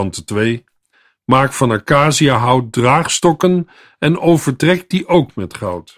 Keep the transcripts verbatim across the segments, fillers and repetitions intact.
twee. Maak van acaciahout draagstokken en overtrek die ook met goud.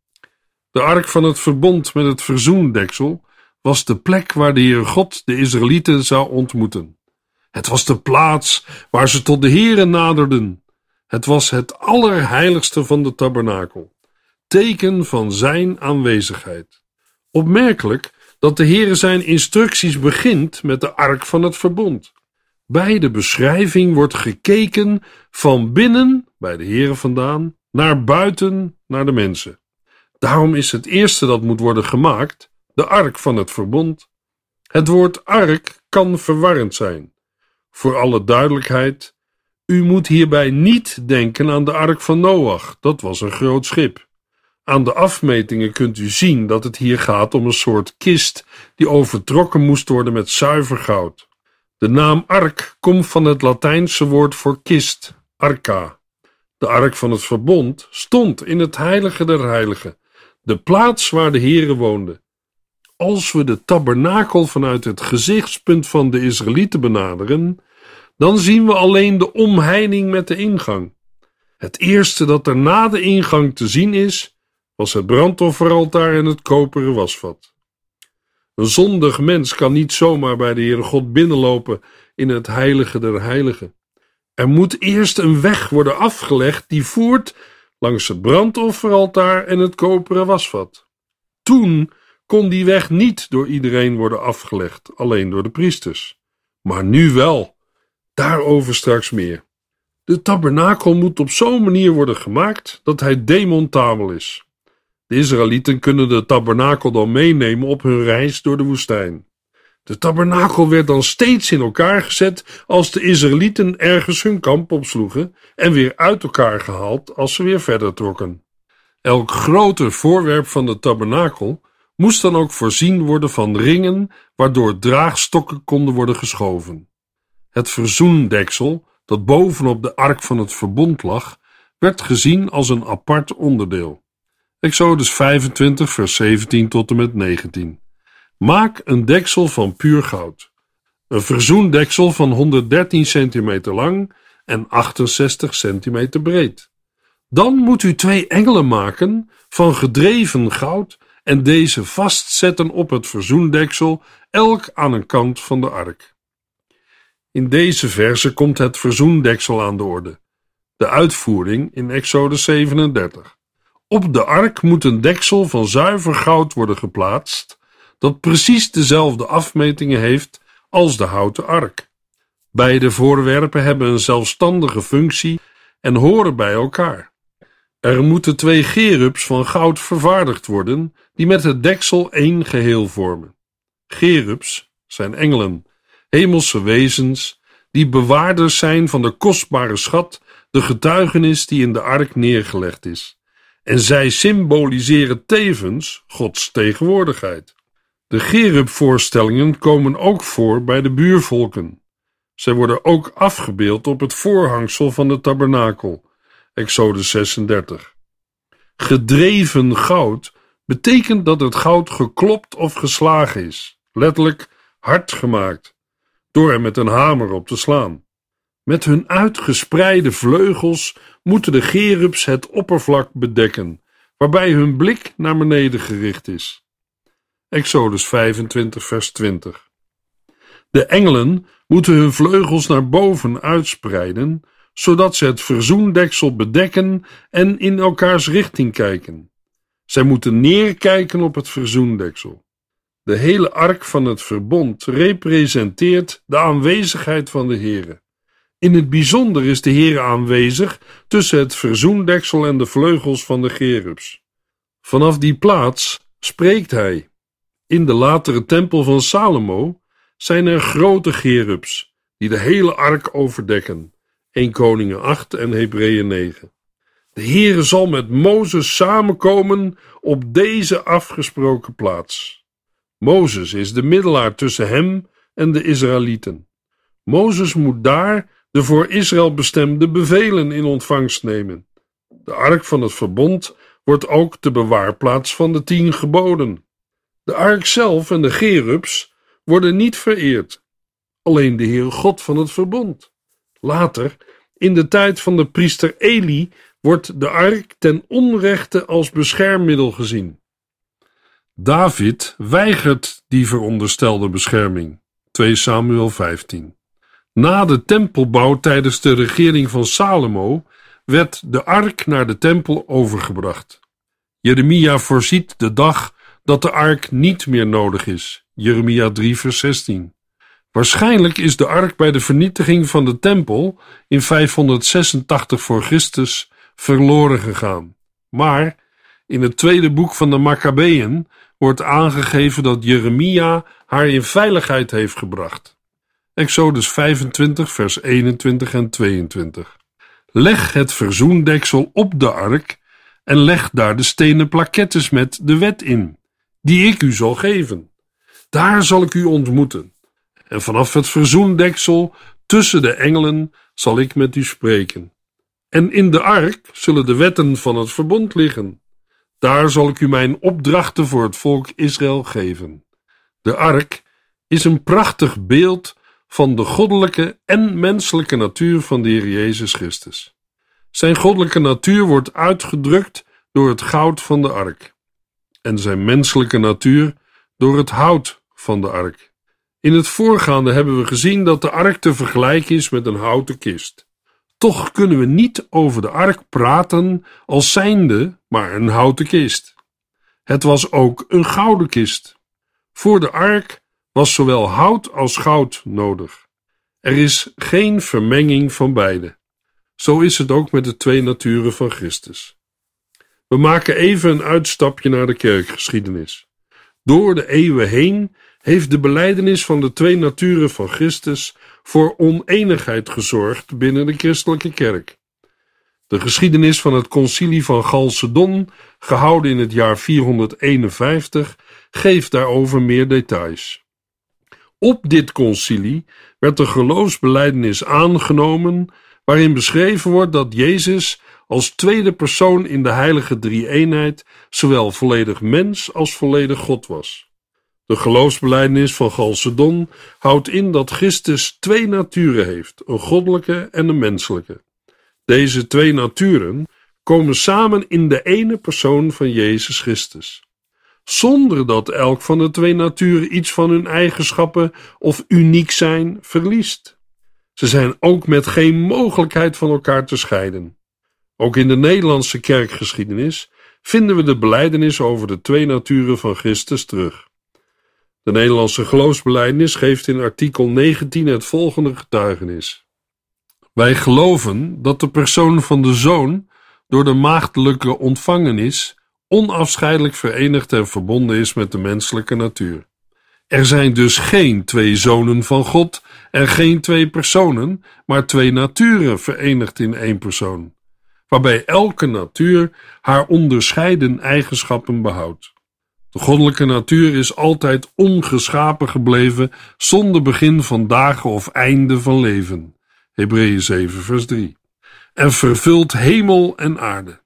De ark van het verbond met het verzoendeksel was de plek waar de Heere God de Israëlieten zou ontmoeten. Het was de plaats waar ze tot de Heere naderden. Het was het allerheiligste van de tabernakel, teken van zijn aanwezigheid. Opmerkelijk dat de Heere zijn instructies begint met de ark van het verbond. Bij de beschrijving wordt gekeken van binnen, bij de Heere vandaan, naar buiten, naar de mensen. Daarom is het eerste dat moet worden gemaakt de ark van het verbond. Het woord ark kan verwarrend zijn. Voor alle duidelijkheid, u moet hierbij niet denken aan de ark van Noach, dat was een groot schip. Aan de afmetingen kunt u zien dat het hier gaat om een soort kist die overtrokken moest worden met zuiver goud. De naam ark komt van het Latijnse woord voor kist, arca. De ark van het verbond stond in het heilige der heiligen, de plaats waar de Heere woonde. Als we de tabernakel vanuit het gezichtspunt van de Israëlieten benaderen, dan zien we alleen de omheining met de ingang. Het eerste dat er na de ingang te zien is, was het brandofferaltaar en het koperen wasvat. Een zondig mens kan niet zomaar bij de Heere God binnenlopen in het heilige der heiligen. Er moet eerst een weg worden afgelegd die voert langs het brandofferaltaar en het koperen wasvat. Toen kon die weg niet door iedereen worden afgelegd, alleen door de priesters. Maar nu wel. Daarover straks meer. De tabernakel moet op zo'n manier worden gemaakt dat hij demontabel is. De Israëlieten kunnen de tabernakel dan meenemen op hun reis door de woestijn. De tabernakel werd dan steeds in elkaar gezet als de Israëlieten ergens hun kamp opsloegen en weer uit elkaar gehaald als ze weer verder trokken. Elk groter voorwerp van de tabernakel moest dan ook voorzien worden van ringen waardoor draagstokken konden worden geschoven. Het verzoendeksel, dat bovenop de ark van het verbond lag, werd gezien als een apart onderdeel. Exodus vijfentwintig vers zeventien tot en met negentien. Maak een deksel van puur goud. Een verzoendeksel van honderddertien centimeter lang en achtenzestig centimeter breed. Dan moet u twee engelen maken van gedreven goud en deze vastzetten op het verzoendeksel, elk aan een kant van de ark. In deze verse komt het verzoendeksel aan de orde. De uitvoering in Exodus zevenendertig. Op de ark moet een deksel van zuiver goud worden geplaatst, dat precies dezelfde afmetingen heeft als de houten ark. Beide voorwerpen hebben een zelfstandige functie en horen bij elkaar. Er moeten twee gerubs van goud vervaardigd worden, die met het deksel één geheel vormen. Gerubs zijn engelen, hemelse wezens, die bewaarders zijn van de kostbare schat, de getuigenis die in de ark neergelegd is. En zij symboliseren tevens Gods tegenwoordigheid. De cherubvoorstellingen komen ook voor bij de buurvolken. Zij worden ook afgebeeld op het voorhangsel van de tabernakel. Exodus zesendertig. Gedreven goud betekent dat het goud geklopt of geslagen is, letterlijk hard gemaakt, door er met een hamer op te slaan. Met hun uitgespreide vleugels moeten de cherubs het oppervlak bedekken, waarbij hun blik naar beneden gericht is. Exodus vijfentwintig vers twintig. De engelen moeten hun vleugels naar boven uitspreiden, zodat ze het verzoendeksel bedekken en in elkaars richting kijken. Zij moeten neerkijken op het verzoendeksel. De hele ark van het verbond representeert de aanwezigheid van de Heere. In het bijzonder is de Heere aanwezig tussen het verzoendeksel en de vleugels van de cherubs. Vanaf die plaats spreekt hij. In de latere tempel van Salomo zijn er grote cherubs die de hele ark overdekken. Eerste Koningen acht en Hebreeën negen. De Heere zal met Mozes samenkomen op deze afgesproken plaats. Mozes is de middelaar tussen hem en de Israëlieten. Mozes moet daar de voor Israël bestemde bevelen in ontvangst nemen. De ark van het verbond wordt ook de bewaarplaats van de tien geboden. De ark zelf en de cherubs worden niet vereerd. Alleen de Heere God van het verbond. Later, in de tijd van de priester Eli, wordt de ark ten onrechte als beschermmiddel gezien. David weigert die veronderstelde bescherming. twee Samuel vijftien. Na de tempelbouw tijdens de regering van Salomo werd de ark naar de tempel overgebracht. Jeremia voorziet de dag dat de ark niet meer nodig is. Jeremia drie vers zestien. Waarschijnlijk is de ark bij de vernietiging van de tempel in vijfhonderdzesentachtig voor Christus verloren gegaan. Maar in het tweede boek van de Makkabeeën wordt aangegeven dat Jeremia haar in veiligheid heeft gebracht. Exodus vijfentwintig vers eenentwintig en tweeëntwintig. Leg het verzoendeksel op de ark en leg daar de stenen plakettes met de wet in, die ik u zal geven. Daar zal ik u ontmoeten. En vanaf het verzoendeksel tussen de engelen zal ik met u spreken. En in de ark zullen de wetten van het verbond liggen. Daar zal ik u mijn opdrachten voor het volk Israël geven. De ark is een prachtig beeld van de goddelijke en menselijke natuur van de Heer Jezus Christus. Zijn goddelijke natuur wordt uitgedrukt door het goud van de ark en zijn menselijke natuur door het hout van de ark. In het voorgaande hebben we gezien dat de ark te vergelijken is met een houten kist. Toch kunnen we niet over de ark praten als zijnde maar een houten kist. Het was ook een gouden kist. Voor de ark was zowel hout als goud nodig. Er is geen vermenging van beide. Zo is het ook met de twee naturen van Christus. We maken even een uitstapje naar de kerkgeschiedenis. Door de eeuwen heen heeft de belijdenis van de twee naturen van Christus voor oneenigheid gezorgd binnen de christelijke kerk. De geschiedenis van het concilie van Chalcedon, gehouden in het jaar vierhonderdeenenvijftig, geeft daarover meer details. Op dit concilie werd de geloofsbelijdenis aangenomen, waarin beschreven wordt dat Jezus als tweede persoon in de heilige drie-eenheid zowel volledig mens als volledig God was. De geloofsbelijdenis van Chalcedon houdt in dat Christus twee naturen heeft, een goddelijke en een menselijke. Deze twee naturen komen samen in de ene persoon van Jezus Christus, zonder dat elk van de twee naturen iets van hun eigenschappen of uniek zijn verliest. Ze zijn ook met geen mogelijkheid van elkaar te scheiden. Ook in de Nederlandse kerkgeschiedenis vinden we de belijdenis over de twee naturen van Christus terug. De Nederlandse geloofsbelijdenis geeft in artikel negentien het volgende getuigenis. Wij geloven dat de persoon van de Zoon door de maagdelijke ontvangenis onafscheidelijk verenigd en verbonden is met de menselijke natuur. Er zijn dus geen twee zonen van God en geen twee personen, maar twee naturen verenigd in één persoon, waarbij elke natuur haar onderscheiden eigenschappen behoudt. De goddelijke natuur is altijd ongeschapen gebleven, zonder begin van dagen of einde van leven. Hebreeën zeven vers drie. En vervult hemel en aarde.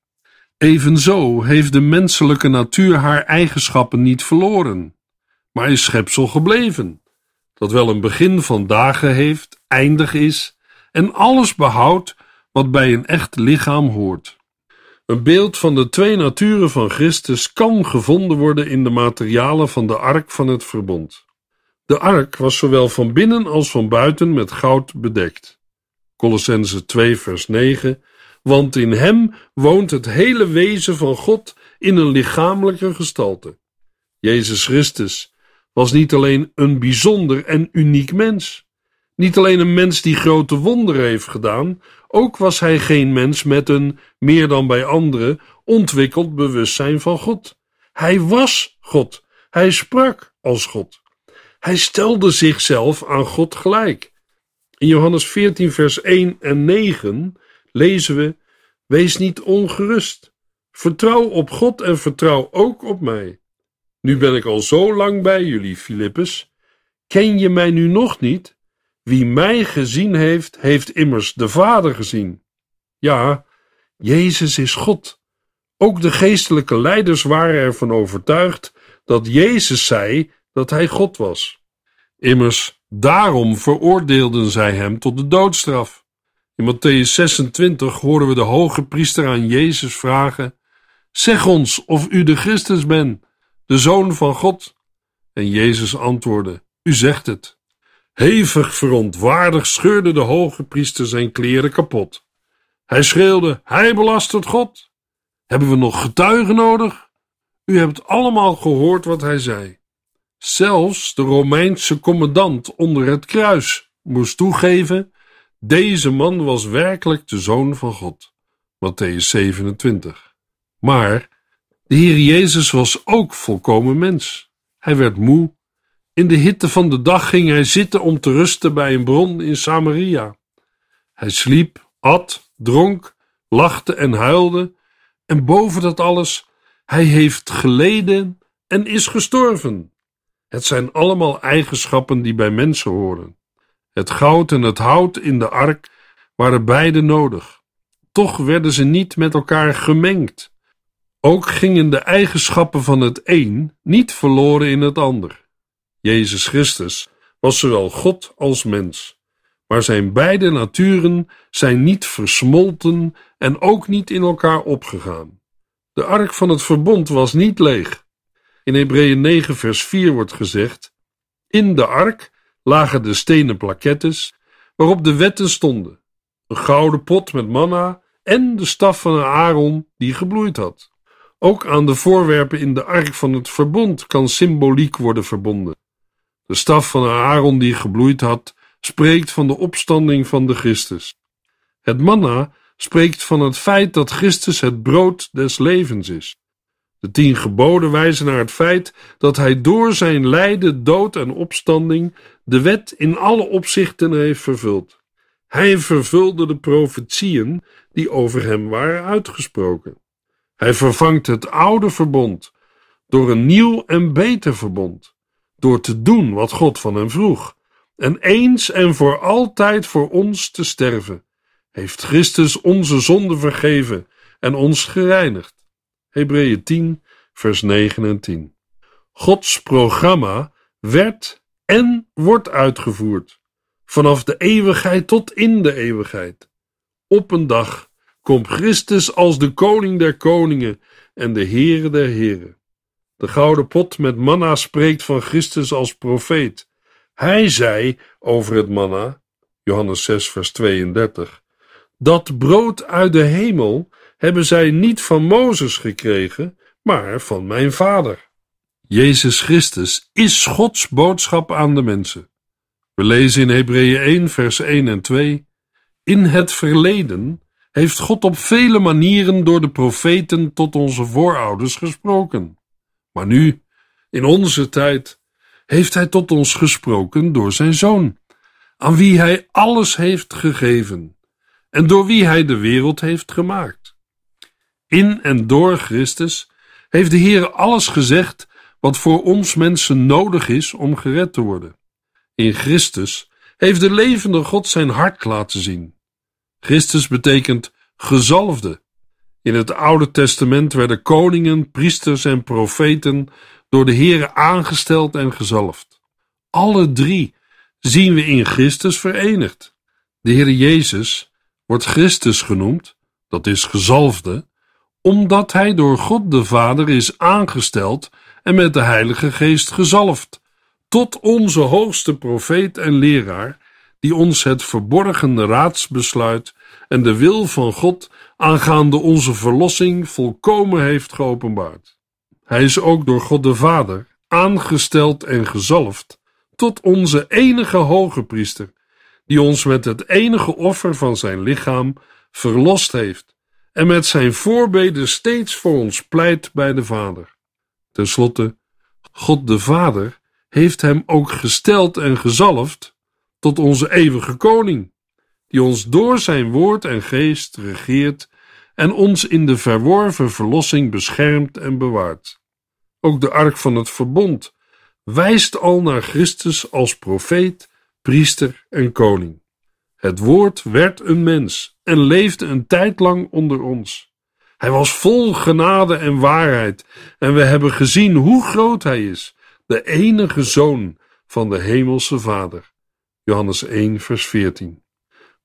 Evenzo heeft de menselijke natuur haar eigenschappen niet verloren, maar is schepsel gebleven, dat wel een begin van dagen heeft, eindig is en alles behoudt wat bij een echt lichaam hoort. Een beeld van de twee naturen van Christus kan gevonden worden in de materialen van de ark van het verbond. De ark was zowel van binnen als van buiten met goud bedekt. Kolossenzen twee vers negen, want in hem woont het hele wezen van God in een lichamelijke gestalte. Jezus Christus was niet alleen een bijzonder en uniek mens, niet alleen een mens die grote wonderen heeft gedaan, ook was hij geen mens met een, meer dan bij anderen, ontwikkeld bewustzijn van God. Hij was God, hij sprak als God. Hij stelde zichzelf aan God gelijk. In Johannes veertien vers één en negen lezen we: wees niet ongerust, vertrouw op God en vertrouw ook op mij. Nu ben ik al zo lang bij jullie, Filippus. Ken je mij nu nog niet? Wie mij gezien heeft, heeft immers de Vader gezien. Ja, Jezus is God. Ook de geestelijke leiders waren ervan overtuigd dat Jezus zei dat hij God was. Immers, daarom veroordeelden zij hem tot de doodstraf. In Mattheüs zesentwintig horen we de hoge priester aan Jezus vragen: zeg ons of u de Christus bent, de Zoon van God. En Jezus antwoordde: u zegt het. Hevig verontwaardigd scheurde de hoge priester zijn kleren kapot. Hij schreeuwde: hij belastert God. Hebben we nog getuigen nodig? U hebt allemaal gehoord wat hij zei. Zelfs de Romeinse commandant onder het kruis moest toegeven: deze man was werkelijk de Zoon van God. Mattheüs zevenentwintig. Maar de Heer Jezus was ook volkomen mens. Hij werd moe. In de hitte van de dag ging hij zitten om te rusten bij een bron in Samaria. Hij sliep, at, dronk, lachte en huilde. En boven dat alles, hij heeft geleden en is gestorven. Het zijn allemaal eigenschappen die bij mensen horen. Het goud en het hout in de ark waren beide nodig. Toch werden ze niet met elkaar gemengd. Ook gingen de eigenschappen van het een niet verloren in het ander. Jezus Christus was zowel God als mens, maar zijn beide naturen zijn niet versmolten en ook niet in elkaar opgegaan. De ark van het verbond was niet leeg. In Hebreeën negen vers vier wordt gezegd: in de ark lagen de stenen plakettes waarop de wetten stonden, een gouden pot met manna en de staf van Aaron die gebloeid had. Ook aan de voorwerpen in de ark van het verbond kan symboliek worden verbonden. De staf van Aaron die gebloeid had, spreekt van de opstanding van de Christus. Het manna spreekt van het feit dat Christus het brood des levens is. De tien geboden wijzen naar het feit dat hij door zijn lijden, dood en opstanding de wet in alle opzichten heeft vervuld. Hij vervulde de profetieën die over hem waren uitgesproken. Hij vervangt het oude verbond door een nieuw en beter verbond, door te doen wat God van hem vroeg, en eens en voor altijd voor ons te sterven, heeft Christus onze zonde vergeven en ons gereinigd. Hebreeën tien, vers negen en tien. Gods programma werd en wordt uitgevoerd, vanaf de eeuwigheid tot in de eeuwigheid. Op een dag komt Christus als de koning der koningen en de Heere der heren. De gouden pot met manna spreekt van Christus als profeet. Hij zei over het manna, Johannes zes vers tweeëndertig, dat brood uit de hemel hebben zij niet van Mozes gekregen, maar van mijn Vader. Jezus Christus is Gods boodschap aan de mensen. We lezen in Hebreeën één vers één en twee: in het verleden heeft God op vele manieren door de profeten tot onze voorouders gesproken. Maar nu, in onze tijd, heeft hij tot ons gesproken door zijn Zoon, aan wie hij alles heeft gegeven en door wie hij de wereld heeft gemaakt. In en door Christus heeft de Heer alles gezegd wat voor ons mensen nodig is om gered te worden. In Christus heeft de levende God zijn hart laten zien. Christus betekent gezalfde. In het Oude Testament werden koningen, priesters en profeten door de Heere aangesteld en gezalfd. Alle drie zien we in Christus verenigd. De Heere Jezus wordt Christus genoemd, dat is gezalfde, omdat hij door God de Vader is aangesteld en met de Heilige Geest gezalfd, tot onze hoogste profeet en leraar, die ons het verborgen raadsbesluit en de wil van God aangaande onze verlossing volkomen heeft geopenbaard. Hij is ook door God de Vader aangesteld en gezalfd tot onze enige hoge priester, die ons met het enige offer van zijn lichaam verlost heeft en met zijn voorbeden steeds voor ons pleit bij de Vader. Ten slotte, God de Vader heeft hem ook gesteld en gezalfd tot onze eeuwige koning, die ons door zijn woord en geest regeert en ons in de verworven verlossing beschermt en bewaart. Ook de ark van het verbond wijst al naar Christus als profeet, priester en koning. Het woord werd een mens en leefde een tijd lang onder ons. Hij was vol genade en waarheid en we hebben gezien hoe groot hij is, de enige Zoon van de Hemelse Vader. Johannes één vers veertien.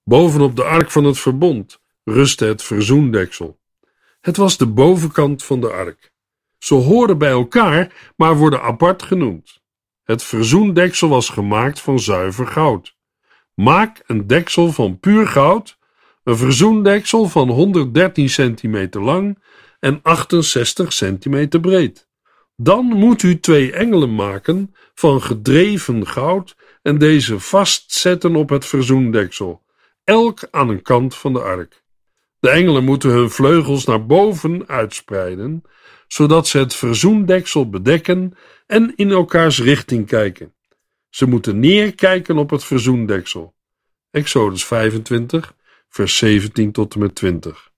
Bovenop de ark van het verbond rustte het verzoendeksel. Het was de bovenkant van de ark. Ze horen bij elkaar, maar worden apart genoemd. Het verzoendeksel was gemaakt van zuiver goud. Maak een deksel van puur goud, een verzoendeksel van honderddertien centimeter lang en achtenzestig centimeter breed. Dan moet u twee engelen maken van gedreven goud en deze vastzetten op het verzoendeksel, elk aan een kant van de ark. De engelen moeten hun vleugels naar boven uitspreiden, zodat ze het verzoendeksel bedekken en in elkaars richting kijken. Ze moeten neerkijken op het verzoendeksel. Exodus vijfentwintig, vers zeventien tot en met twintig.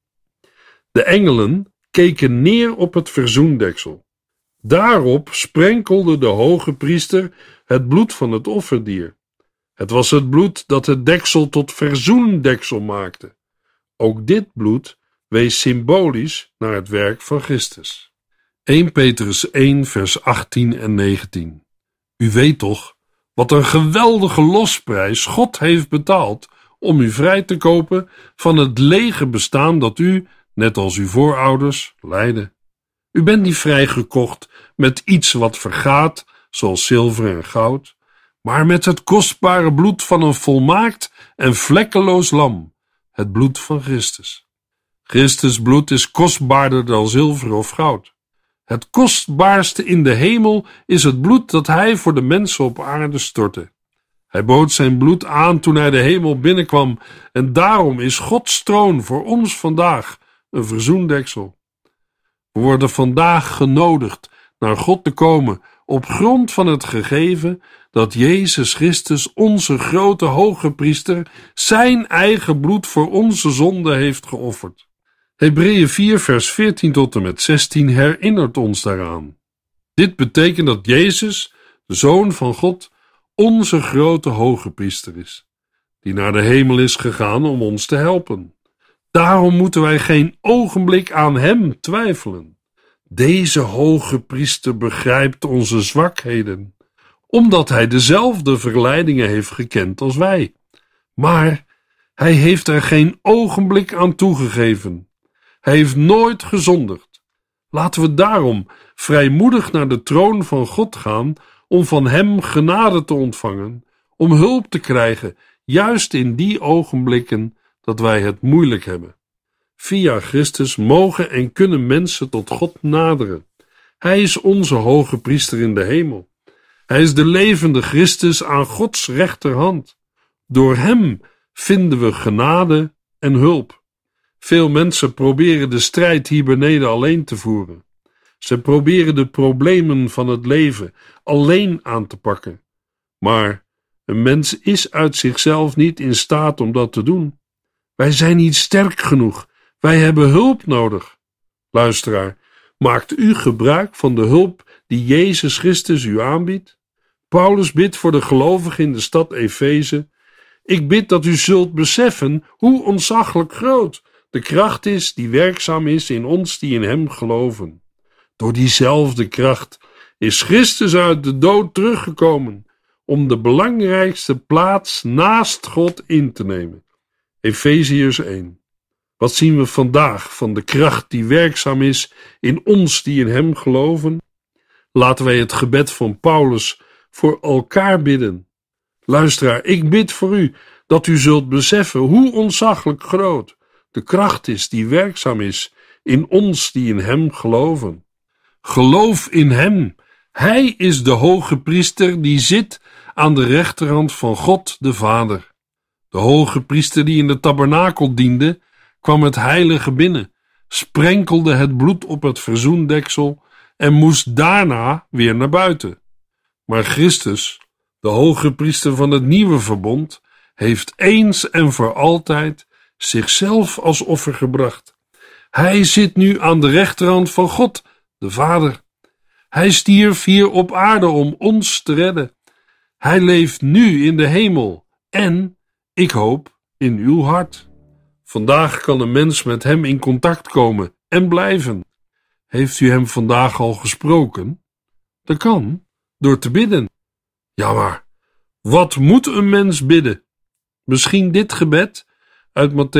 De engelen keken neer op het verzoendeksel. Daarop sprenkelde de hoge priester het bloed van het offerdier. Het was het bloed dat het deksel tot verzoendeksel maakte. Ook dit bloed wees symbolisch naar het werk van Christus. Eerste Petrus één, vers achttien en negentien. U weet toch wat een geweldige losprijs God heeft betaald om u vrij te kopen van het lege bestaan dat u, net als uw voorouders, leidde. U bent niet vrijgekocht met iets wat vergaat, zoals zilver en goud, maar met het kostbare bloed van een volmaakt en vlekkeloos lam, het bloed van Christus. Christus bloed is kostbaarder dan zilver of goud. Het kostbaarste in de hemel is het bloed dat hij voor de mensen op aarde stortte. Hij bood zijn bloed aan toen hij de hemel binnenkwam en daarom is Gods troon voor ons vandaag een verzoendeksel. We worden vandaag genodigd naar God te komen op grond van het gegeven dat Jezus Christus, onze grote hoge priester, zijn eigen bloed voor onze zonde heeft geofferd. Hebreeën vier, vers veertien tot en met zestien herinnert ons daaraan. Dit betekent dat Jezus, de Zoon van God, onze grote hoge priester is, die naar de hemel is gegaan om ons te helpen. Daarom moeten wij geen ogenblik aan hem twijfelen. Deze hoge priester begrijpt onze zwakheden, omdat hij dezelfde verleidingen heeft gekend als wij. Maar hij heeft er geen ogenblik aan toegegeven. Hij heeft nooit gezondigd. Laten we daarom vrijmoedig naar de troon van God gaan om van hem genade te ontvangen, om hulp te krijgen, juist in die ogenblikken dat wij het moeilijk hebben. Via Christus mogen en kunnen mensen tot God naderen. Hij is onze hoge priester in de hemel. Hij is de levende Christus aan Gods rechterhand. Door hem vinden we genade en hulp. Veel mensen proberen de strijd hier beneden alleen te voeren. Ze proberen de problemen van het leven alleen aan te pakken. Maar een mens is uit zichzelf niet in staat om dat te doen. Wij zijn niet sterk genoeg. Wij hebben hulp nodig. Luisteraar, maakt u gebruik van de hulp die Jezus Christus u aanbiedt? Paulus bidt voor de gelovigen in de stad Efeze: ik bid dat u zult beseffen hoe ontzaglijk groot de kracht is die werkzaam is in ons die in hem geloven. Door diezelfde kracht is Christus uit de dood teruggekomen om de belangrijkste plaats naast God in te nemen. Efeziërs één. Wat zien we vandaag van de kracht die werkzaam is in ons die in hem geloven? Laten wij het gebed van Paulus voor elkaar bidden. Luisteraar, ik bid voor u dat u zult beseffen hoe ontzaglijk groot de kracht is die werkzaam is in ons die in hem geloven. Geloof in hem. Hij is de hoge priester die zit aan de rechterhand van God de Vader. De hoge priester die in de tabernakel diende, kwam het heilige binnen, sprenkelde het bloed op het verzoendeksel en moest daarna weer naar buiten. Maar Christus, de hoge priester van het nieuwe verbond, heeft eens en voor altijd zichzelf als offer gebracht. Hij zit nu aan de rechterhand van God, de Vader. Hij stierf hier op aarde om ons te redden. Hij leeft nu in de hemel en, ik hoop, in uw hart. Vandaag kan een mens met hem in contact komen en blijven. Heeft u hem vandaag al gesproken? Dat kan, door te bidden. Ja, maar wat moet een mens bidden? Misschien dit gebed uit Mattheüs